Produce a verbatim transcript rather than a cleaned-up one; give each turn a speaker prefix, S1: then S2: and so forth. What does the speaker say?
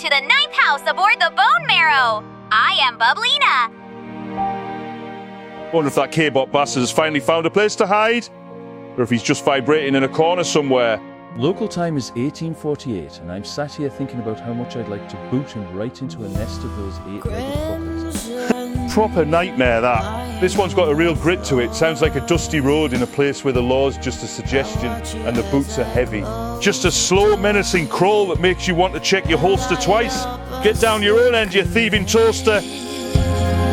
S1: to the ninth house aboard the Bone Marrow. I am Bubblina.
S2: Wonder if that K-Bot bastard has finally found a place to hide, or if he's just vibrating in a corner somewhere.
S3: Local time is eighteen forty-eight, and I'm sat here thinking about how much I'd like to boot him right into a nest of those eight-legged fuckers.
S2: Proper nightmare, that. This one's got a real grit to it. Sounds like a dusty road in a place where the law's just a suggestion and the boots are heavy. Just a slow, menacing crawl that makes you want to check your holster twice. Get down your own end, you thieving toaster.